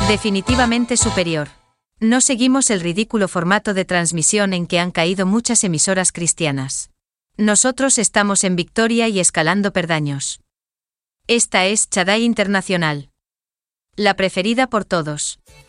Definitivamente superior. No seguimos el ridículo formato de transmisión en que han caído muchas emisoras cristianas. Nosotros estamos en victoria y escalando peldaños. Esta es Shaddai Internacional. La preferida por todos.